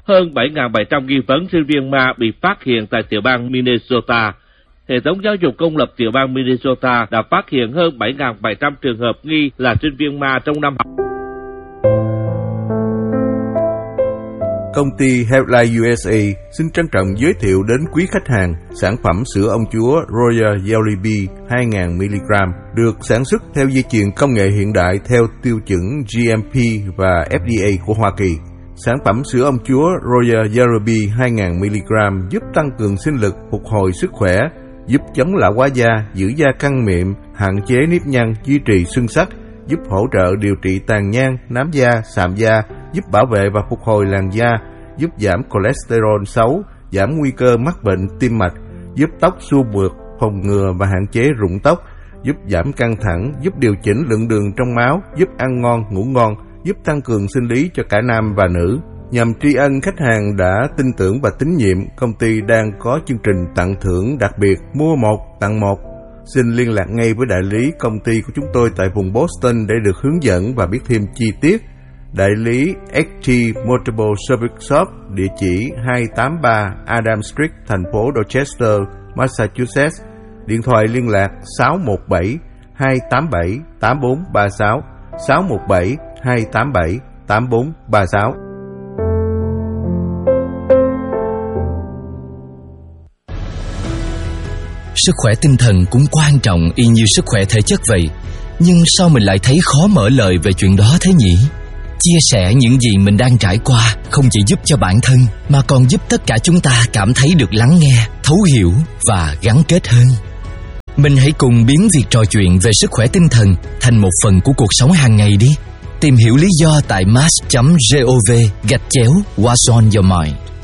hơn 7.700 nghi vấn sinh viên ma bị phát hiện tại tiểu bang Minnesota. Hệ thống giáo dục công lập tiểu bang Minnesota đã phát hiện hơn 7.700 trường hợp nghi là sinh viên ma trong năm học. Công ty Healthline USA xin trân trọng giới thiệu đến quý khách hàng sản phẩm sữa ông chúa Royal Jelly Bee 2.000mg được sản xuất theo dây chuyền công nghệ hiện đại theo tiêu chuẩn GMP và FDA của Hoa Kỳ. Sản phẩm sữa ông chúa Royal Jelly Bee 2.000mg giúp tăng cường sinh lực, phục hồi sức khỏe, giúp chống lão hóa da, giữ da căng mịn, hạn chế nếp nhăn, duy trì xương sắc, giúp hỗ trợ điều trị tàn nhang, nám da, sạm da, giúp bảo vệ và phục hồi làn da, giúp giảm cholesterol xấu, giảm nguy cơ mắc bệnh tim mạch, giúp tóc xua mượt, phòng ngừa và hạn chế rụng tóc, giúp giảm căng thẳng, giúp điều chỉnh lượng đường trong máu, giúp ăn ngon, ngủ ngon, giúp tăng cường sinh lý cho cả nam và nữ. Nhằm tri ân khách hàng đã tin tưởng và tín nhiệm, công ty đang có chương trình tặng thưởng đặc biệt mua 1 tặng 1. Xin liên lạc ngay với đại lý công ty của chúng tôi tại vùng Boston để được hướng dẫn và biết thêm chi tiết. Đại lý XT Multiple Service Shop, địa chỉ 283 Adam Street, thành phố Dorchester, Massachusetts. Điện thoại liên lạc 617 287 8436, 617 287 8436. Sức khỏe tinh thần cũng quan trọng y như sức khỏe thể chất vậy. Nhưng sao mình lại thấy khó mở lời về chuyện đó thế nhỉ? Chia sẻ những gì mình đang trải qua không chỉ giúp cho bản thân mà còn giúp tất cả chúng ta cảm thấy được lắng nghe, thấu hiểu và gắn kết hơn. Mình hãy cùng biến việc trò chuyện về sức khỏe tinh thần thành một phần của cuộc sống hàng ngày đi. Tìm hiểu lý do tại mass.gov/What's on your mind.